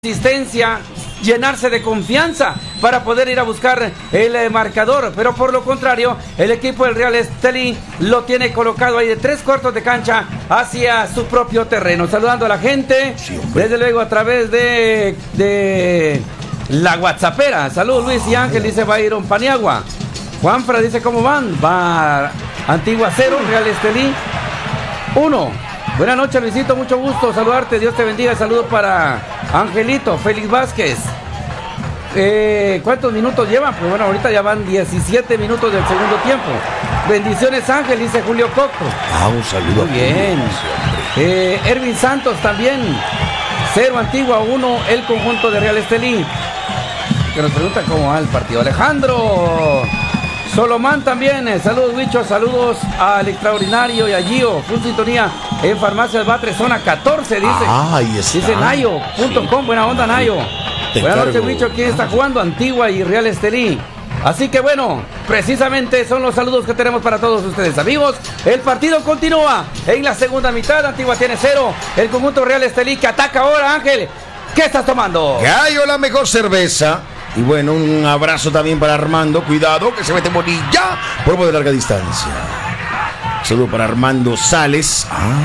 asistencia, llenarse de confianza para poder ir a buscar el marcador, pero por lo contrario el equipo del Real Estelí lo tiene colocado ahí de 3/4 de cancha hacia su propio terreno, saludando a la gente, desde luego a través de la WhatsAppera. Saludos Luis y Ángel, dice Byron Paniagua. Juanfra dice cómo van, va Antigua 0, Real Estelí 1. Buenas noches Luisito, mucho gusto saludarte, Dios te bendiga. Saludo para Angelito, Félix Vázquez. ¿Cuántos minutos llevan? Pues bueno, ahorita ya van 17 minutos del segundo tiempo. Bendiciones Ángel, dice Julio Coco. Un saludo. Muy bien. Ervin Santos también. 0 Antigua, 1 el conjunto de Real Estelí. Que nos pregunta cómo va el partido. Alejandro Solomán también, saludos Huicho, saludos al Extraordinario y a Gio, full sintonía en Farmacias Batres, zona 14, dice. Ahí está. Dice Nayo.com, sí. Buena onda Nayo. Buenas noches Huicho, ¿quién está jugando? Antigua y Real Estelí. Así que bueno, precisamente son los saludos que tenemos para todos ustedes amigos. El partido continúa en la segunda mitad, Antigua tiene 0, el conjunto Real Estelí que ataca ahora. Ángel, ¿qué estás tomando? Gallo, la mejor cerveza. Y bueno, un abrazo también para Armando. Cuidado, que se mete Bonilla. Polvo de larga distancia. Saludo para Armando Sales.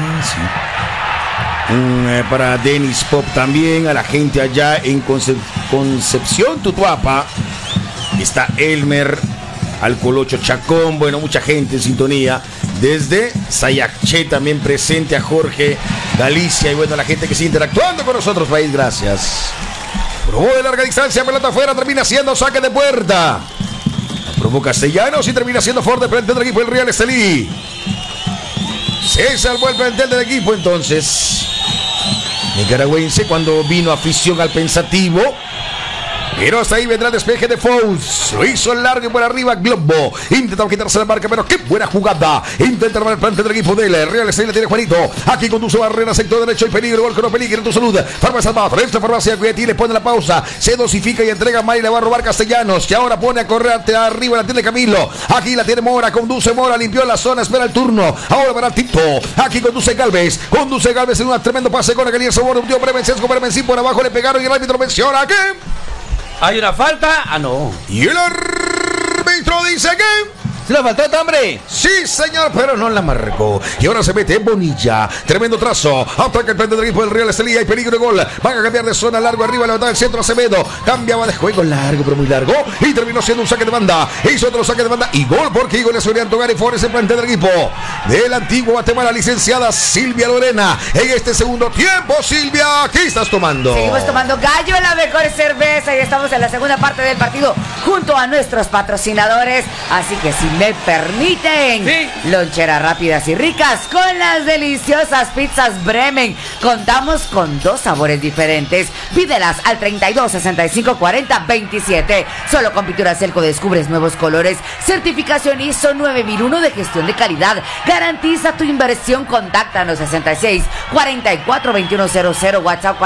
Sí. Para Denis Pop también. A la gente allá en Concepción, Tutuapa. Está Elmer, Alcolocho Chacón. Bueno, mucha gente en sintonía. Desde Sayacché también presente, a Jorge Galicia. Y bueno, a la gente que sigue interactuando con nosotros, país. Gracias. Probó de larga distancia, pelota afuera, termina siendo saque de puerta. Probó Castellanos y termina siendo Ford de frente del equipo del Real Estelí. Se salvó el plantel del equipo entonces nicaragüense cuando vino afición al pensativo. Pero hasta ahí vendrá el despeje de Fouls. Lo hizo largo y por arriba Globo. Intentaba quitarse la marca, pero qué buena jugada. Intenta armar el plante del equipo del Real Estelí. Tiene Juanito. Aquí conduce Barrera, sector derecho y peligro. Gol que no peligra en tu salud. Farmacia Batres. Esta farmacia Cuietí le pone la pausa. Se dosifica y entrega mal y le va a robar Castellanos. Que ahora pone a correr arriba. La tiene Camilo. Aquí la tiene Mora. Conduce Mora. Limpió la zona. Espera el turno. Ahora para Tito. Aquí conduce Galvez. Conduce Galvez en un tremendo pase con aquel sabor. Un tío Bremencenco. Bremencín por abajo le pegaron y el árbitro menciona que ¿hay una falta? No. Y el árbitro dice que ¿se la faltó, hombre? Sí, señor, pero no la marcó. Y ahora se mete Bonilla. Tremendo trazo. Ataca el frente del equipo del Real Estelí. Hay peligro de gol. Van a cambiar de zona largo arriba. Levantar el centro Acevedo. Cambiaba de juego largo, pero muy largo. Y terminó siendo un saque de banda. Hizo otro saque de banda. Y gol porque Igor Lesorian Togar y favorece el frente del equipo del antiguo Guatemala. Licenciada Silvia Lorena. En este segundo tiempo, Silvia, ¿qué estás tomando? Seguimos tomando Gallo, la mejor cerveza. Y estamos en la segunda parte del partido junto a nuestros patrocinadores. Así que si me permiten, sí, loncheras rápidas y ricas con las deliciosas pizzas Bremen. Contamos con 2 sabores diferentes. Pídelas al 32 65 40 27. Solo con Pintura Celco descubres nuevos colores. Certificación ISO 9001 de gestión de calidad. Garantiza tu inversión. Contáctanos 66 44 2100, WhatsApp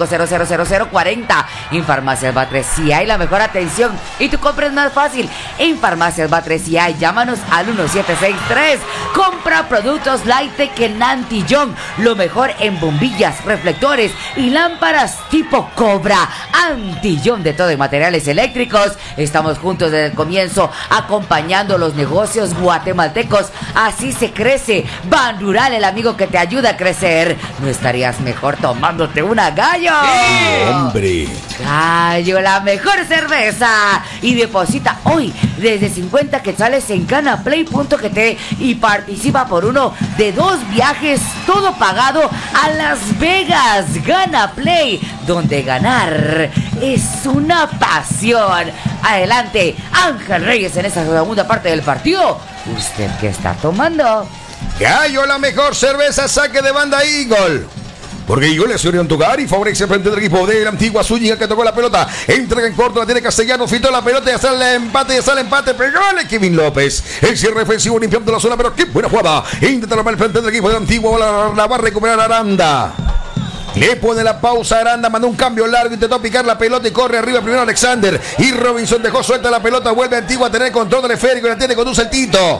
45000040. En Farmacias Batres sí hay la mejor atención y tu compra es más fácil. En Farmacias Batres sí hay. Llámanos al 1763. Compra productos Lightech en Antillón. Lo mejor en bombillas, reflectores y lámparas tipo Cobra. Antillón de todo en materiales eléctricos. Estamos juntos desde el comienzo acompañando los negocios guatemaltecos. Así se crece. Banrural, el amigo que te ayuda a crecer. ¿No estarías mejor tomándote una Gallo? ¡Sí, hombre! Gallo, la mejor cerveza. Y deposita hoy desde 50 quetzales en Ganaplay.gt y participa por uno de 2 viajes, todo pagado a Las Vegas. Ganaplay, donde ganar es una pasión. Adelante, Ángel Reyes en esa segunda parte del partido. ¿Usted qué está tomando? Gallo, la mejor cerveza, saque de banda y gol. Porque Igor Lesorian Togar y favorece frente del equipo de la antigua Zúñiga que tocó la pelota. Entrega en corto, la tiene Castellanos, fitó la pelota y ya sale el empate, pególe Kevin López. El cierre defensivo limpiando la zona, pero qué buena jugada. Intenta armar el frente del equipo de la antigua, la va a recuperar Aranda. Le pone la pausa Aranda, mandó un cambio largo, intentó picar la pelota y corre arriba primero Alexander. Y Robinson dejó suelta la pelota, vuelve Antigua a tener control del esférico y la tiene, conduce el Tito.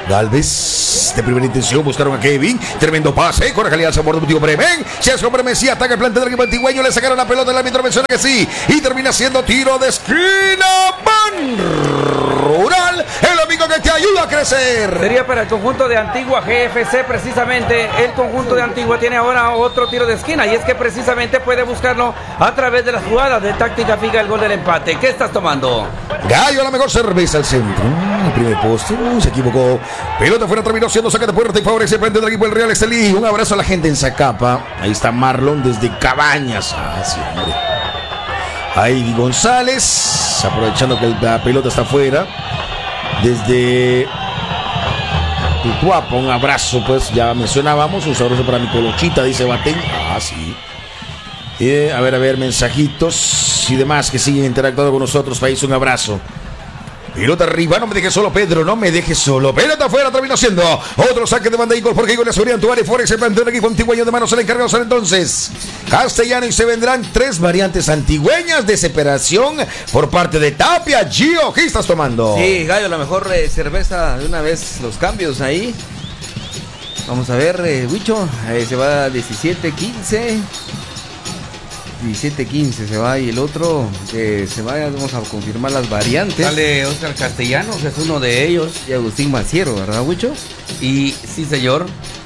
Galvez, de primera intención, buscaron a Kevin. Tremendo pase, con la calidad sabor de Deportivo Bremen. Sergio Bremen sí ataca el plantel del equipo antigüeño. Le sacaron la pelota, el árbitro menciona que sí. Y termina siendo tiro de esquina. Rural, el amigo que te ayuda a crecer. Sería para el conjunto de Antigua GFC, precisamente. El conjunto de Antigua tiene ahora otro tiro de esquina. Y es que precisamente puede buscarlo a través de las jugadas de táctica fija, el gol del empate. ¿Qué estás tomando? Gallo, la mejor cerveza al centro. El primer poste, se equivocó. Pelota fuera, terminó siendo saque de puerta y favorece el frente del equipo del Real Estelí. Un abrazo a la gente en Zacapa. Ahí está Marlon desde Cabañas. Ah, sí, hombre. Ahí González, aprovechando que la pelota está afuera. Desde Tutuapa, un abrazo, pues ya mencionábamos. Un sabroso para mi colochita, dice Batén. Ah, sí. A ver, mensajitos y demás que siguen interactuando con nosotros. País, un abrazo. Pelota arriba, no me dejes solo, Pedro, no me dejes solo. Pelota afuera, terminó siendo otro saque de banda y gol porque Igor Azurian, Tuare, Forex, el plantel del equipo antigüeño de manos, el encargado será entonces Castellano y se vendrán tres variantes antigüeñas. Desesperación por parte de Tapia. Gio, ¿qué estás tomando? Sí, Gallo, la mejor cerveza de una vez, los cambios ahí. Vamos a ver, Huicho, se va a 17-15. 17-15 se va y el otro se va, vamos a confirmar las variantes. Sale Oscar Castellanos, es uno de ellos. Y Agustín Maciero, ¿verdad, Huicho? Y sí, señor.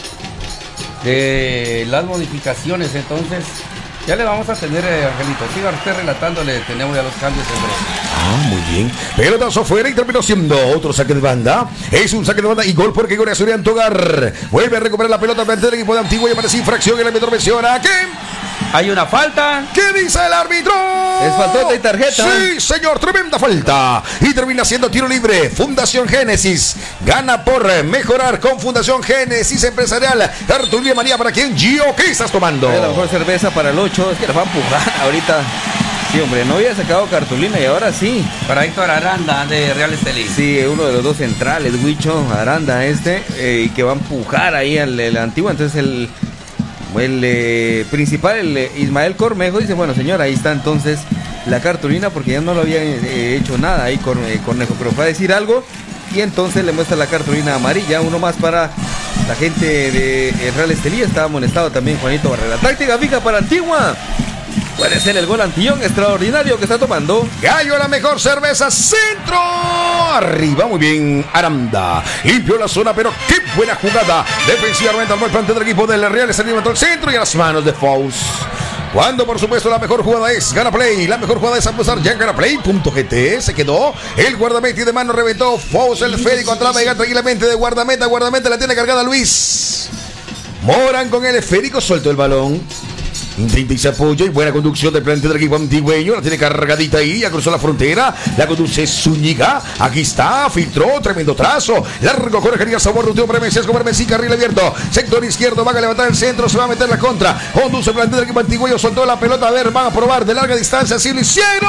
Las modificaciones, entonces, ya le vamos a tener, Angelito. Siga usted relatándole, tenemos ya los cambios en breve. Ah, muy bien. Pelotazo fuera y terminó siendo otro saque de banda. Es un saque de banda y gol porque Igor Azurian Togar vuelve a recuperar la pelota frente del equipo de Antigua y aparece infracción. El árbitro menciona que hay una falta. ¿Qué dice el árbitro? Es faltota y tarjeta. Sí, señor, tremenda falta. Y termina siendo tiro libre. Fundación Génesis gana por mejorar con Fundación Génesis Empresarial. Cartulina María, ¿para quién? Gio, ¿qué estás tomando? La mejor cerveza para el 8. Es que la va a empujar ahorita. Sí, hombre, no había sacado cartulina y ahora sí. Para Héctor Aranda de Real Estelí. Sí, uno de los dos centrales, Huicho, Aranda y que va a empujar ahí al antiguo. Entonces el principal, el Ismael Cormejo, dice, bueno, señor, ahí está entonces la cartulina porque ya no lo había hecho nada ahí Cornejo, pero fue a decir algo y entonces le muestra la cartulina amarilla. Uno más para la gente de Real Estelí. Estaba amonestado también Juanito Barrera. Táctica fija para Antigua. Puede ser el gol antillón extraordinario que está tomando. Gallo, la mejor cerveza, centro. Arriba, muy bien, Aranda. Limpió la zona, pero qué buena jugada. Defensivamente al buen plantel del equipo del Real Estelí al centro y a las manos de Faust. Cuando, por supuesto, la mejor jugada es Gana Play. La mejor jugada es apostar ya en ganaplay.gt. Se quedó el guardameta y de mano reventó Faust, el esférico atrás, llega tranquilamente de guardameta. Guardameta la tiene cargada Luis Moran con el esférico, suelto el balón. Intenta y se apoya y buena conducción del plantel del equipo antigüeño. La tiene cargadita ahí, ya cruzó la frontera. La conduce Zúñiga. Aquí está, filtró, tremendo trazo. Largo, corregería, sabor, ruteo, Premencias, con Bermesí, carril abierto. Sector izquierdo, va a levantar el centro, se va a meter la contra. Conduce el plantel del equipo antigüeño, soltó la pelota. A ver, van a probar de larga distancia. Así lo hicieron.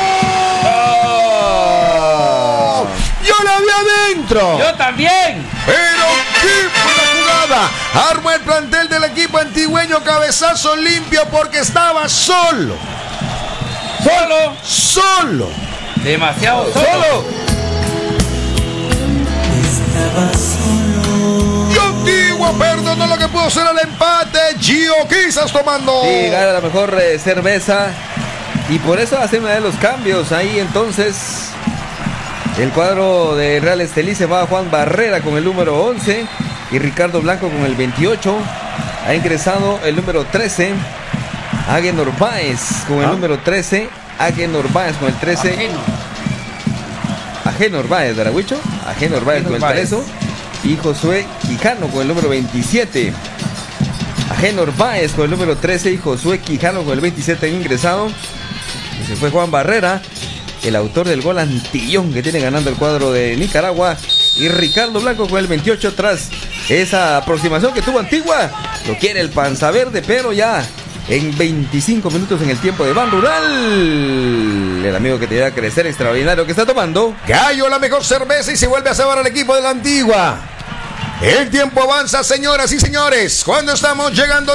¡Oh! Yo la vi adentro. Yo también. Pero qué buena jugada. Arma el plantel del equipo antigüeño, cabezazo limpio porque estaba solo. Solo. Demasiado solo. Estaba solo. Y Antigua perdonó lo que pudo ser el empate. Gio, ¿qué estás tomando? Sí, gana la mejor cerveza. Y por eso hace uno de los cambios. Ahí entonces el cuadro de Real Estelí se va a Juan Barrera con el número 11 y Ricardo Blanco con el 28. Ha ingresado el número 13, Agenor Báez con el número 13. Agenor Báez con el 13. Agenor Báez, ¿verdad, Huicho? Agenor Báez con el 13. Y Josué Quijano con el número 27. Agenor Báez con el número 13 y Josué Quijano con el 27 han ingresado. Y se fue Juan Barrera, el autor del gol antillón que tiene ganando el cuadro de Nicaragua, y Ricardo Blanco con el 28 tras esa aproximación que tuvo Antigua. Lo quiere el Panza Verde, pero ya en 25 minutos en el tiempo de Ban Rural. El amigo que te da a crecer extraordinario que está tomando. Gallo, la mejor cerveza y se vuelve a cebar al equipo de la Antigua. El tiempo avanza, señoras y señores. Cuando estamos llegando.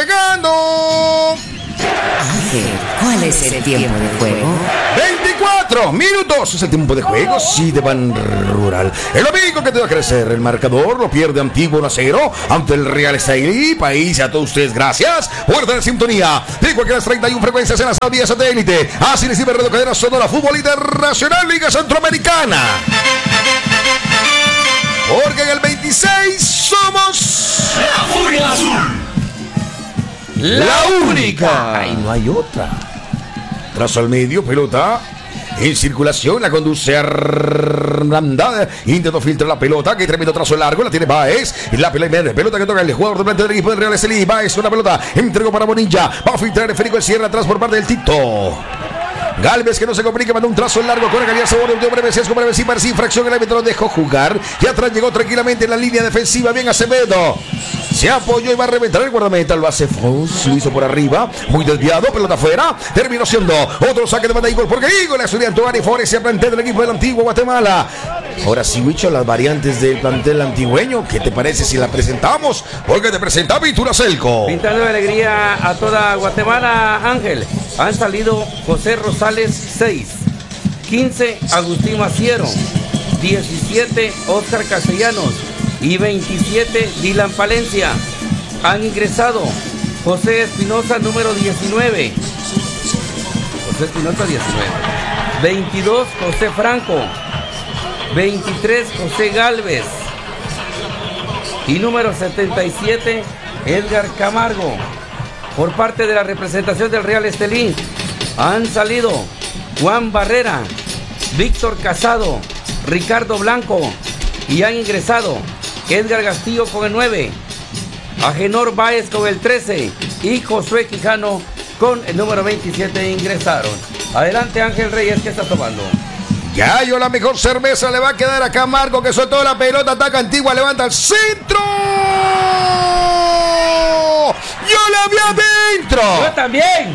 Ángel, ¿cuál es el tiempo de juego? 24 4 minutos es el tiempo de juego, sí, de Ban Rural. El amigo que te va a crecer. El marcador lo pierde Antigua 1-0 ante el Real Estelí. País, a todos ustedes, gracias. Fuerte de sintonía. De cualquiera 31 frecuencias en las vías satélite. Así les sirve Radio Cadena Sonora Fútbol Internacional Liga Centroamericana. Porque en el 26 somos La Furia Azul. La única. Ay, no hay otra. Trazo al medio, pelota en circulación, la conduce Armanda, intentó filtrar la pelota, que tremendo trazo largo, la tiene Baez, la pelota que toca el jugador de planta del equipo del Real Estelí. Baez, una pelota, entregó para Bonilla, va a filtrar el Federico el cierre atrás por parte del Tito. Galvez, que no se complica, mandó un trazo largo con la calidad sabor de breve, sesgo breve, sin infracción, el árbitro lo dejó jugar y atrás llegó tranquilamente en la línea defensiva, bien Acevedo. Se apoyó y va a reventar el guardameta, lo hace Fons, lo hizo por arriba, muy desviado, pelota afuera, terminó siendo otro saque de banda y gol, porque Igor la estudiante Antonio favorece al plantel del equipo del Antigua Guatemala. Ahora sí, Huicho, las variantes del plantel antigüeño, ¿qué te parece si la presentamos? Porque te presenta Pintura Celco. Pintando de alegría a toda Guatemala, Ángel. Han salido José Rosales 6, 15 Agustín Maciero, 17 Oscar Castellanos y 27 Dylan Palencia. Han ingresado José Espinosa número 19, José Espinosa 19, 22 José Franco, 23 José Galvez y número 77 Edgar Camargo. Por parte de la representación del Real Estelí han salido Juan Barrera, Víctor Casado, Ricardo Blanco y han ingresado Edgar Castillo con el 9, Agenor Báez con el 13 y Josué Quijano con el número 27 ingresaron. Adelante Ángel Reyes, ¿qué está tomando? Gallo, la mejor cerveza le va a quedar a Camargo, que soltó la pelota, ataca Antigua, levanta el centro. ¡Yo la vi adentro! ¡Yo también!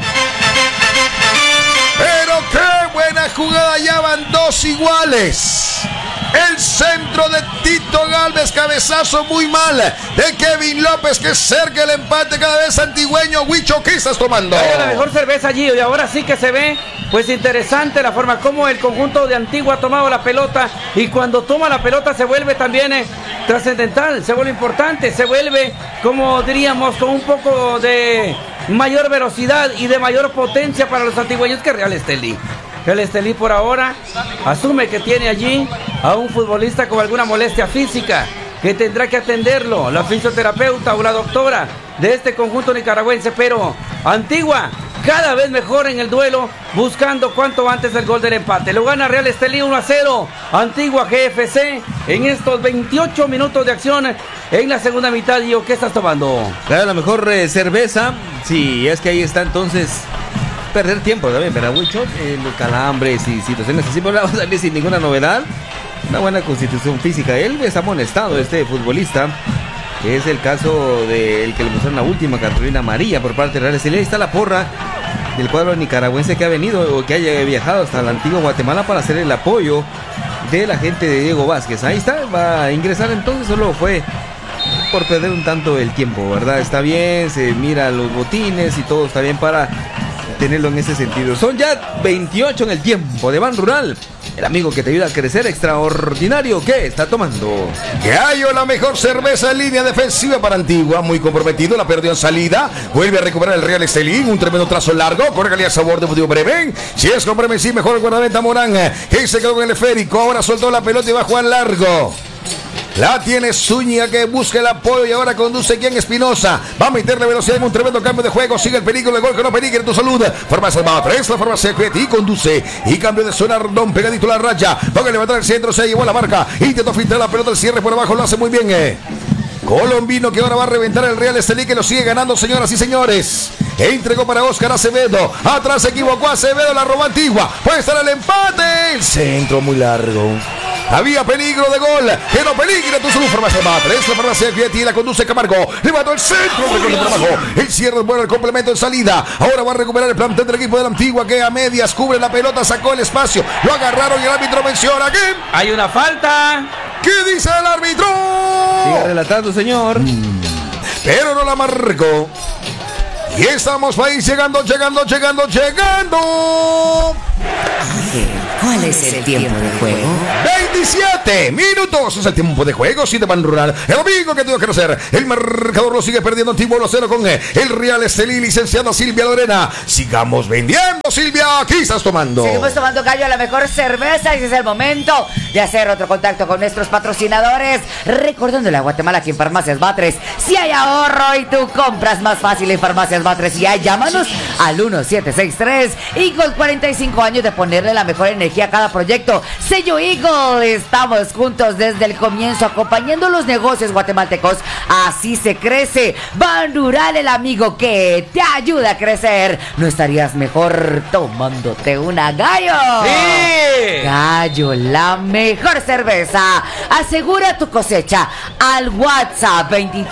Pero qué buena jugada, ya van dos iguales. El centro de Tito Galvez, cabezazo muy mal de Kevin López, que cerca el empate cada vez antigüeño. Huicho, ¿qué estás tomando? Hay la mejor cerveza allí y ahora sí que se ve pues interesante la forma como el conjunto de Antigua ha tomado la pelota y cuando toma la pelota se vuelve también trascendental, se vuelve importante, se vuelve, como diríamos, con un poco de mayor velocidad y de mayor potencia para los antigüeños que Real Estelí. El Estelí por ahora asume que tiene allí a un futbolista con alguna molestia física que tendrá que atenderlo, la fisioterapeuta o la doctora de este conjunto nicaragüense, pero Antigua cada vez mejor en el duelo, buscando cuanto antes el gol del empate. Lo gana Real Estelí 1-0, Antigua GFC en estos 28 minutos de acción en la segunda mitad. ¿Y qué estás tomando? Claro, la mejor cerveza, sí, es que ahí está entonces perder tiempo también, ¿verdad, Huicho? Los calambres y situaciones así, pero la va a salir sin ninguna novedad. Una buena constitución física. Él está amonestado, este futbolista, que es el caso del que le mostraron la última cartulina amarilla por parte de Real Estelí. Ahí está la porra del cuadro nicaragüense que ha venido o que haya viajado hasta la antigua Guatemala para hacer el apoyo de la gente de Diego Vázquez. Ahí está, va a ingresar entonces, solo fue por perder un tanto el tiempo, ¿verdad? Está bien, se mira los botines y todo está bien para tenerlo en ese sentido. Son ya 28 en el tiempo de Ban Rural. El amigo que te ayuda a crecer extraordinario, ¿qué está tomando? Gallo, la mejor cerveza en línea defensiva para Antigua, muy comprometido, la perdió en salida, vuelve a recuperar el Real Estelí, un tremendo trazo largo, con calidad sabor de Budío Bremen, si es con Bremen, sí, mejor el guardameta Morán, que se quedó con el esférico, ahora soltó la pelota y va a jugar largo. La tiene Zúñiga, que busca el apoyo y ahora conduce quien Espinosa. Va a meterle velocidad en un tremendo cambio de juego. Sigue el peligro del gol que no peligre tu salud. Farmacia Armada 3, la farmacia Cueti y conduce. Y cambio de zona, Ardón pegadito a la raya. Va a levantar el centro, se llevó a la marca. Intentó filtrar la pelota, el cierre por abajo, lo hace muy bien. Colombino que ahora va a reventar el Real Estelí, que lo sigue ganando, señoras y señores. Entregó para Oscar Acevedo. Atrás se equivocó Acevedo, la robó Antigua. Puede estar el empate. El centro muy largo. Había peligro de gol. Que no peligre tu salud. Farmacia Armada 3, la farmacia Fiat y la conduce Camargo. Levantó el centro. Por abajo. El cierre es bueno, el complemento en salida. Ahora va a recuperar el plantel del equipo de la Antigua, que a medias cubre la pelota, sacó el espacio. Lo agarraron y el árbitro menciona que hay una falta. ¿Qué dice el árbitro? Siga relatando, señor. Pero no la marcó. Y estamos país llegando. ¿Cuál es el tiempo de juego? 27 minutos es el tiempo de juego. Si te van rural, el amigo que tuvo que hacer. El marcador lo sigue perdiendo Antiguo 1-0 con el Real Estelí, licenciada Silvia Lorena. Sigamos vendiendo, Silvia. ¿Qué estás tomando? Seguimos tomando, Gallo, la mejor cerveza. Y es el momento de hacer otro contacto con nuestros patrocinadores. Recordándole a Guatemala que en Farmacias Batres, si hay ahorro y tú compras más fácil en Farmacias Batres, y hay, llámanos al 1763 y con 45 años de ponerle la mejor energía a cada proyecto. Sello Eagle, estamos juntos desde el comienzo acompañando los negocios guatemaltecos. Así se crece. Ban Rural, el amigo que te ayuda a crecer. ¿No estarías mejor tomándote una, Gallo? ¡Sí! Gallo, la mejor cerveza. Asegura tu cosecha al WhatsApp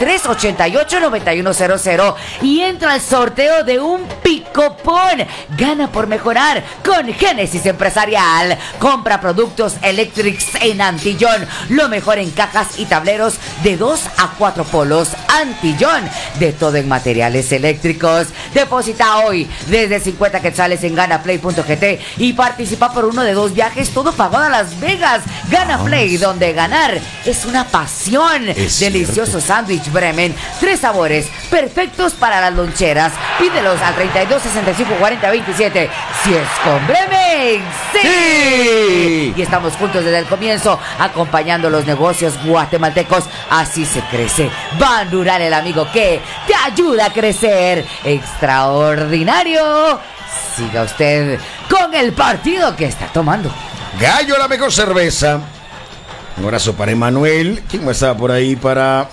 2388-9100 y entra al sorteo de un picopón. Gana por mejorar con Génesis Empresarial. Compra productos Electrics en Antillón. Lo mejor en cajas y tableros de 2 a 4 polos. Antillón, de todo en materiales eléctricos. Deposita hoy desde 50 quetzales en ganaplay.gt y participa por uno de 2 viajes, todo pagado a Las Vegas. Gana Play, donde ganar es una pasión. Delicioso sándwich Bremen, 3 sabores perfectos para las loncheras. Pídelos al 32 65 40 27. Si es con Bremen, ¡sí! Y estamos juntos desde el comienzo, acompañando los negocios guatemaltecos. Así se crece. Ban Rural, el amigo que te ayuda a crecer. Extraordinario. Siga usted con el partido que está tomando. Gallo, la mejor cerveza. Un abrazo para Emanuel. ¿Quién más estaba por ahí? Para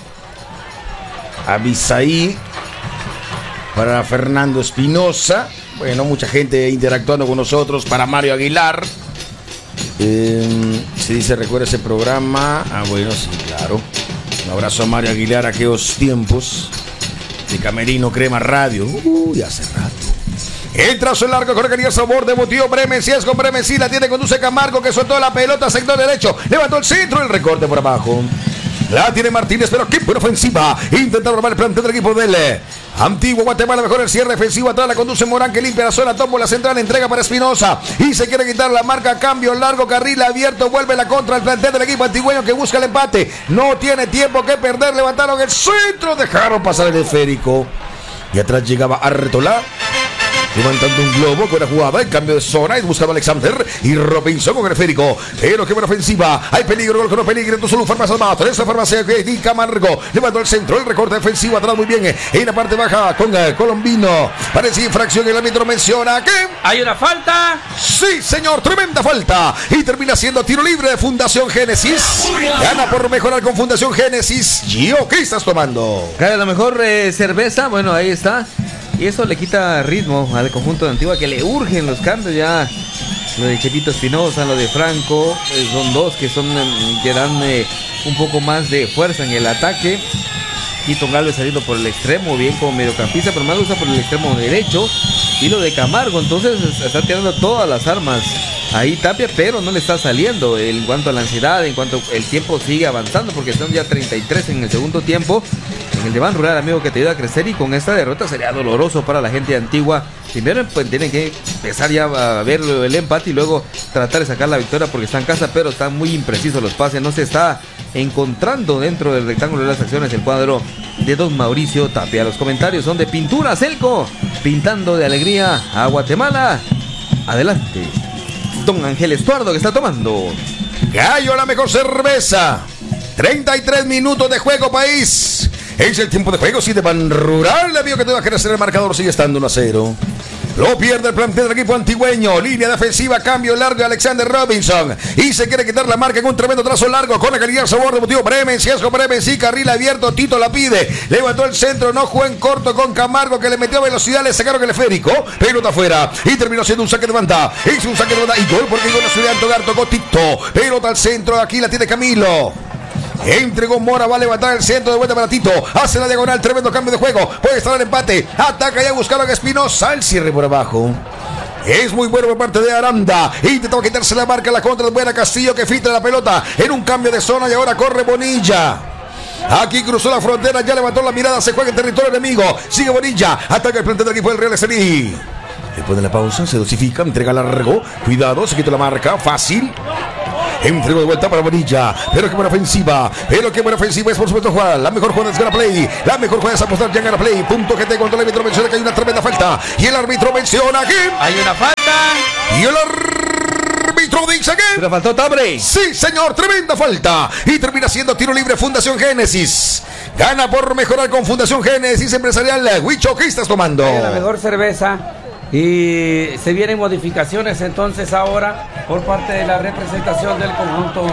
Abisaí. Para Fernando Espinosa. Bueno, mucha gente interactuando con nosotros. Para Mario Aguilar. Se dice, recuerda ese programa. Ah, bueno, sí, claro. Un abrazo a Mario Aguilar, aquellos tiempos de Camerino Crema Radio. Hace rato. El trazo largo con el sabor de Motivo Bremen. Si es con Bremen, sí la tiene, conduce Camargo, que soltó la pelota, sector derecho, levantó el centro, el recorte por abajo. La tiene Martínez, pero qué buena ofensiva. Intenta robar el planteo del equipo del Antiguo Guatemala. Mejor el cierre defensivo. Atrás la conduce Morán, que limpia la zona. Tomo la central, entrega para Espinosa. Y se quiere quitar la marca. Cambio largo, carril abierto. Vuelve la contra el plantel del equipo antigüeño, que busca el empate. No tiene tiempo que perder. Levantaron el centro. Dejaron pasar el esférico. Y atrás llegaba Artola, levantando un globo con la jugada, el cambio de zona, y buscaba Alexander y Robinson con el esférico. Pero que buena ofensiva. Hay peligro, gol con no peligro. Entonces solo farmacia Mato. Esa farmacia que di Camargo. Levantó el centro, el recorte defensivo atrás muy bien. En la parte baja con Colombino. Parece infracción. El árbitro menciona que ¿hay una falta? Sí, señor, tremenda falta. Y termina siendo tiro libre de Fundación Génesis. Gana por mejorar con Fundación Génesis. Gio, ¿qué estás tomando? Cara, la mejor cerveza. Bueno, ahí está. Y eso le quita ritmo al conjunto de Antigua, que le urgen los cambios ya. Lo de Chepito Espinosa, lo de Franco, son dos que dan un poco más de fuerza en el ataque. Quito Galvez saliendo por el extremo, bien como mediocampista, pero más lo usa por el extremo derecho. Y lo de Camargo, entonces está tirando todas las armas ahí Tapia, pero no le está saliendo en cuanto a la ansiedad, en cuanto el tiempo sigue avanzando, porque son ya 33 en el segundo tiempo. En el de Ban Rural, amigo, que te ayuda a crecer, y con esta derrota sería doloroso para la gente de Antigua. Primero pues, tienen que empezar ya a ver el empate y luego tratar de sacar la victoria, porque está en casa, pero están muy imprecisos los pases. No se está encontrando dentro del rectángulo de las acciones el cuadro de don Mauricio Tapia. Los comentarios son de Pintura Celco, pintando de alegría a Guatemala. Adelante, don Ángel Estuardo, que está tomando. Gallo, la mejor cerveza. 33 minutos de juego, país. Es el tiempo de juego, sí, de Ban Rural. Le vio que te va a crecer el marcador, sigue estando 1-0. Lo pierde el plantel del equipo antigüeño. Línea defensiva, cambio largo de Alexander Robinson. Y se quiere quitar la marca en un tremendo trazo largo con la calidad sabor de Motivo Bremen. Si es con Bremen, sí, carril abierto. Tito la pide. Levantó el centro, no jugó en corto con Camargo, que le metió velocidad. Le sacaron el esférico. Pelota afuera. Y terminó siendo un saque de banda. Hizo un saque de banda y gol porque llegó la ciudad de Antogar. Tocó Tito. Pelota al centro. Aquí la tiene Camilo. Entregó Mora, va a levantar el centro de vuelta para Tito. Hace la diagonal, tremendo cambio de juego. Puede estar el empate. Ataca ya, buscaba a Espinosa. El cierre por abajo. Es muy bueno por parte de Aranda. Intentó quitarse la marca, la contra de Buena Castillo, que filtra la pelota en un cambio de zona y ahora corre Bonilla. Aquí cruzó la frontera, ya levantó la mirada, se juega en territorio enemigo. Sigue Bonilla, ataca el plantel del equipo del Real Estelí. Le pone la pausa, se dosifica, entrega largo. Cuidado, se quita la marca, fácil. Entregó de vuelta para Bonilla. Pero qué buena ofensiva. Es por supuesto Juan. La mejor jugada es Gana Play. La mejor jugada es apostar ya en Gana Play. Punto que te cuando el árbitro menciona que hay una tremenda falta. Y el árbitro menciona que hay una falta. Y el árbitro dice que pero faltó Tabre. Sí, señor, tremenda falta. Y termina siendo tiro libre Fundación Génesis. Gana por mejorar con Fundación Génesis Empresarial. Huicho, ¿qué estás tomando? Hay la mejor cerveza. Y se vienen modificaciones entonces ahora por parte de la representación del conjunto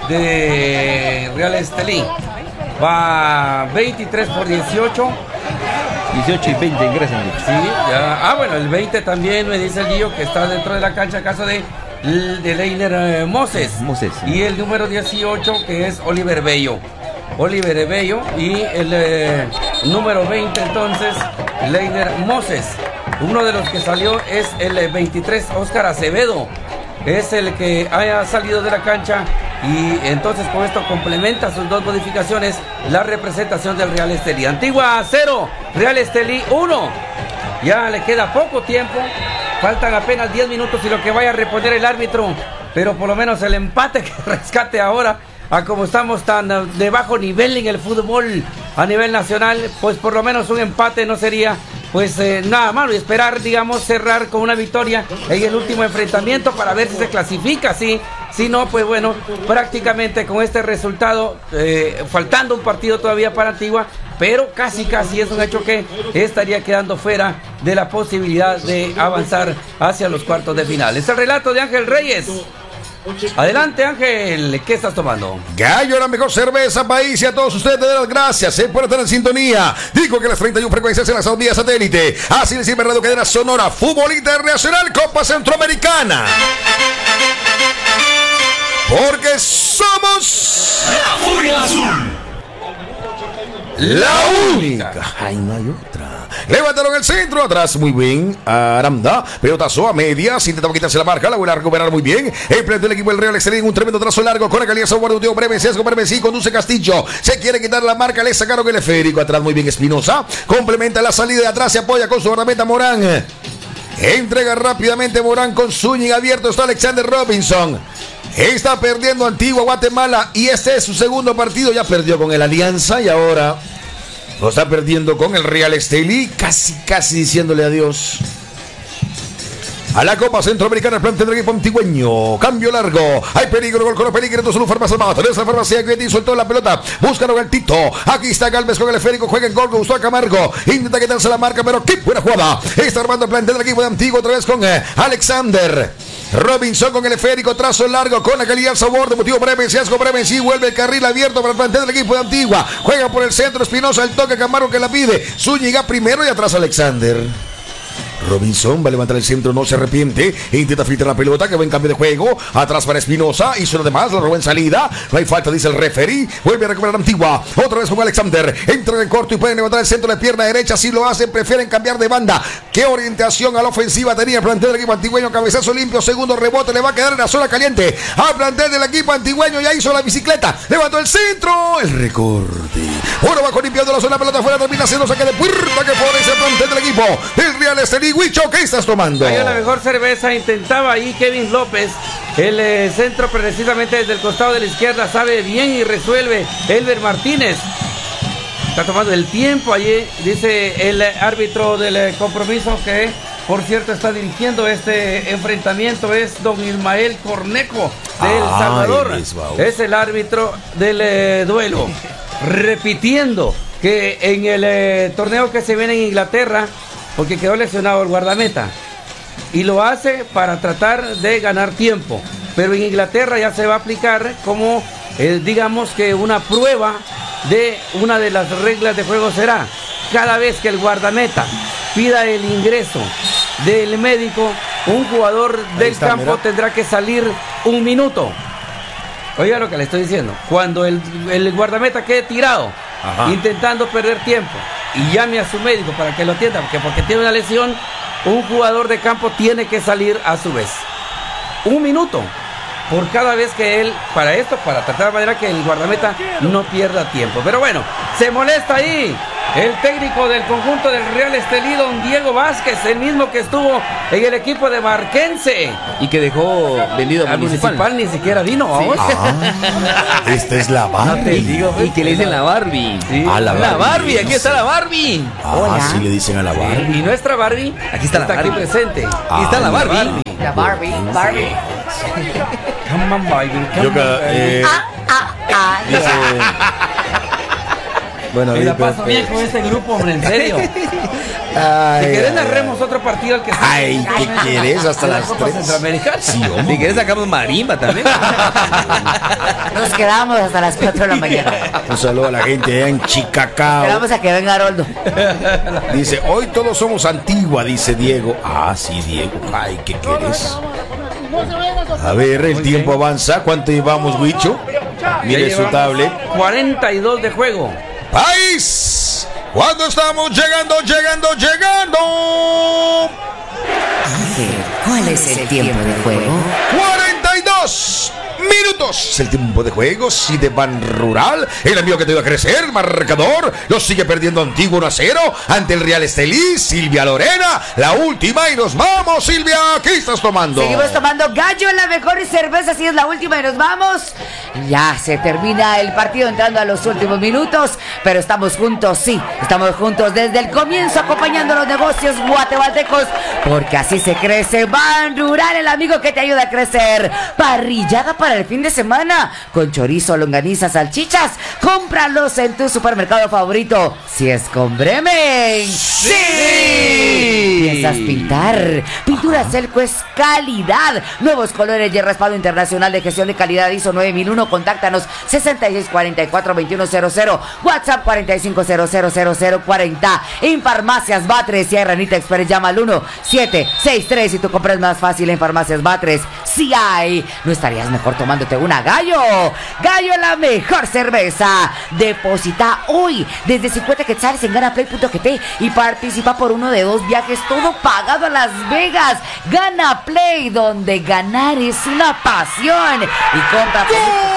de Real Estelí. Va 23 por 18. 18 y 20 ingresan. Sí, ya. Bueno, el 20 también me dice el Guillo que está dentro de la cancha, caso de Leiner Moses. Y el número 18 que es Oliver Bello. Y el número 20 entonces Leiner Moses. Uno de los que salió es el 23 Óscar Acevedo. Es el que haya salido de la cancha. Y entonces con esto complementa sus dos modificaciones la representación del Real Estelí. Antigua 0, Real Estelí 1. Ya le queda poco tiempo. Faltan apenas 10 minutos y lo que vaya a reponer el árbitro. Pero por lo menos el empate que rescate ahora, a como estamos tan de bajo nivel en el fútbol a nivel nacional, pues por lo menos un empate no sería pues nada malo, y esperar, digamos, cerrar con una victoria en el último enfrentamiento para ver si se clasifica. Si no, pues bueno, prácticamente con este resultado, faltando un partido todavía para Antigua, pero casi es un hecho que estaría quedando fuera de la posibilidad de avanzar hacia los cuartos de final. Es el relato de Ángel Reyes. Adelante, Ángel, ¿qué estás tomando? Gallo, la mejor cerveza país, y a todos ustedes de las gracias por estar en sintonía. Digo que las 31 frecuencias en la vía satélite. Así le sirve Radio Cadena Sonora, Fútbol Internacional, Copa Centroamericana. Porque somos la Furia Azul. La única. Ay, no hay otra. Levantaron el centro, atrás muy bien Aranda, pelotazo a medias, intentaba quitarse la marca, la vuelve a recuperar muy bien. El plan del equipo del Real Estelí, un tremendo trazo largo con la calidad software de un tío breve, sesgo breve, sí, conduce Castillo, se quiere quitar la marca, le sacaron el esférico, atrás muy bien Espinosa, complementa la salida de atrás, se apoya con su guardameta Morán, entrega rápidamente Morán con Zúñiga abierto, está Alexander Robinson. Está perdiendo Antigua Guatemala y este es su segundo partido, ya perdió con el Alianza y ahora lo está perdiendo con el Real Estelí, casi diciéndole adiós a la Copa Centroamericana. El plantel del equipo antigüeño, cambio largo, hay peligro, gol con peligro, entonces farmacia mata, la farmacia que soltó la pelota, buscaron el Tito, aquí está Galvez con el esférico, juega en gol, Gustavo Camargo, intenta quitarse la marca, pero qué buena jugada, está armando el plantel del equipo de Antigua, otra vez con Alexander Robinson con el esférico, trazo largo con la calidad sabor de motivo breve, sesgo breve, sí, vuelve el carril abierto para el plantel del equipo de Antigua, juega por el centro, Espinosa, el toque, Camargo que la pide, Zúñiga primero y atrás Alexander Robinson va a levantar el centro, no se arrepiente, intenta filtrar la pelota, que va en cambio de juego, atrás para Espinosa, hizo lo demás, la robó en salida, no hay falta, dice el referee, vuelve a recuperar Antigua, otra vez con Alexander, entra en el corto y pueden levantar el centro de pierna derecha, si lo hacen, prefieren cambiar de banda, qué orientación a la ofensiva tenía el plantel del equipo antigüeño, cabezazo limpio, segundo rebote, le va a quedar en la zona caliente, al plantel del equipo antigüeño, ya hizo la bicicleta, levantó el centro, el recorte, ahora va limpiando la zona, pelota afuera, termina siendo saque de puerta que pone ese plantel del equipo, el Real Estelí. Huicho, ¿qué estás tomando? Hay la mejor cerveza, intentaba ahí Kevin López, el centro precisamente desde el costado de la izquierda, sabe bien y resuelve Elber Martínez. Está tomando el tiempo allí, dice el árbitro del compromiso, que por cierto está dirigiendo este enfrentamiento, es don Ismael Cornejo de El Salvador. Es el árbitro del duelo. Repitiendo que en el torneo que se viene en Inglaterra, porque quedó lesionado el guardameta, y lo hace para tratar de ganar tiempo, pero en Inglaterra ya se va a aplicar como digamos que una prueba de una de las reglas de juego será, cada vez que el guardameta pida el ingreso del médico, un jugador del campo tendrá que salir un minuto. Oiga lo que le estoy diciendo, cuando el guardameta quede tirado, intentando perder tiempo, y llame a su médico para que lo atienda, porque tiene una lesión, un jugador de campo tiene que salir a su vez. Un minuto por cada vez que él, para tratar de manera que el guardameta no pierda tiempo. Pero bueno, se molesta ahí el técnico del conjunto del Real Estelí, don Diego Vázquez, el mismo que estuvo en el equipo de Marquense. Y que dejó vendido al Municipal. Ni siquiera vino, vamos. Esta es la Barbie. No te digo, y que le dicen la Barbie. Sí. La Barbie, aquí está la Barbie. Sí le dicen a la Barbie. Y nuestra Barbie aquí está aquí presente. Aquí está la Barbie. La Barbie. Come on, Barbie. Dice, bueno, me la paso bien con este grupo, hombre, en serio. Ay, si querés narremos otro partido al que ay, ¿qué quieres? Hasta la las Copa 3. Centroamericana. Sí, hombre. Si quieres sacamos marimba también. Nos quedamos hasta las 4 de la mañana. Un saludo a la gente allá en Chicacao. Esperamos a que venga Haroldo. Dice, hoy todos somos Antigua, dice Diego. Ah, sí, Diego. Ay, ¿qué quieres? A ver, el tiempo avanza. ¿Cuánto llevamos, Huicho? Mire su tablet. 42 de juego. ¡País! ¿Cuándo estamos llegando? ¿Cuál es el tiempo de juego? 42 minutos. Es el tiempo de juego. Si de Ban Rural, el amigo que te iba a crecer, marcador, lo sigue perdiendo Antiguo 1-0 ante el Real Estelí. Silvia Lorena, la última y nos vamos, Silvia. ¿Qué estás tomando? Seguimos tomando Gallo, la mejor cerveza, si es la última y nos vamos. Ya se termina el partido entrando a los últimos minutos, pero estamos juntos, sí, estamos juntos desde el comienzo acompañando los negocios guatemaltecos, porque así se crece. Ban Rural, el amigo que te ayuda a crecer. Parrillada para el fin de semana, con chorizo, longaniza, salchichas. Cómpralos en tu supermercado favorito, si es con Bremen. ¡Sí! ¿Piensas pintar? Pintura Celco es calidad. Nuevos colores y el respaldo internacional de gestión de calidad ISO 9001. Contáctanos 6644-2100, WhatsApp 45000040. En Farmacias Batres, si hay Ranita Express, llama al 1763. Si tú compras más fácil en Farmacias Batres, si hay. ¿No estarías mejor tomándote una Gallo? Gallo, la mejor cerveza. Deposita hoy desde 50 quetzales en ganaplay.gt y participa por uno de 2 viajes, todo pagado a Las Vegas. Gana Play, donde ganar es una pasión. Y compra